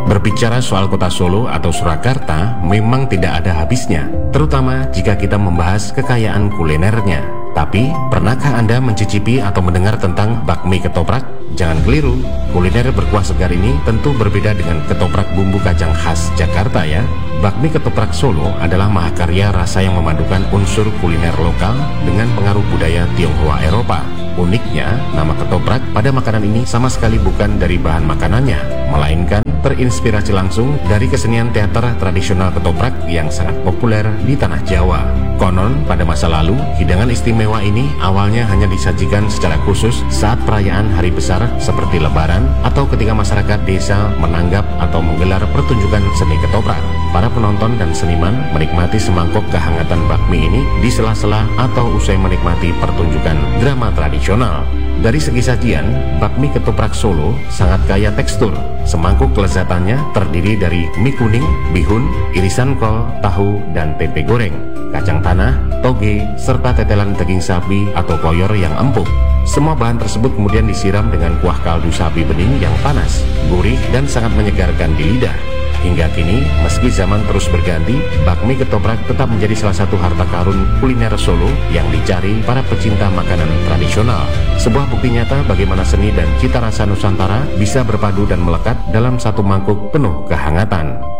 Berbicara soal kota Solo atau Surakarta memang tidak ada habisnya, terutama jika kita membahas kekayaan kulinernya. Tapi, pernahkah Anda mencicipi atau mendengar tentang bakmi ketoprak? Jangan keliru, kuliner berkuah segar ini tentu berbeda dengan ketoprak bumbu kacang khas Jakarta ya. Bakmi ketoprak Solo adalah mahakarya rasa yang memadukan unsur kuliner lokal dengan pengaruh budaya Tionghoa Eropa. Uniknya, nama ketoprak pada makanan ini sama sekali bukan dari bahan makanannya, melainkan terinspirasi langsung dari kesenian teater tradisional ketoprak yang sangat populer di tanah Jawa. Konon, pada masa lalu, hidangan istimewa ini awalnya hanya disajikan secara khusus saat perayaan hari besar seperti Lebaran atau ketika masyarakat desa menanggap atau menggelar pertunjukan seni ketoprak. Para penonton dan seniman menikmati semangkuk kehangatan bakmi ini di sela-sela atau usai menikmati pertunjukan drama tradisional. Dari segi sajian, bakmi ketoprak Solo sangat kaya tekstur. Semangkuk kelezatannya terdiri dari mie kuning, bihun, irisan kol, tahu, dan tempe goreng, kacang tanah, toge, serta tetelan daging sapi atau koyor yang empuk. Semua bahan tersebut kemudian disiram dengan kuah kaldu sapi bening yang panas, gurih, dan sangat menyegarkan di lidah. Hingga kini, meski zaman terus berganti, bakmi ketoprak tetap menjadi salah satu harta karun kuliner Solo yang dicari para pecinta makanan tradisional. Sebuah bukti nyata bagaimana seni dan cita rasa Nusantara bisa berpadu dan melekat dalam satu mangkuk penuh kehangatan.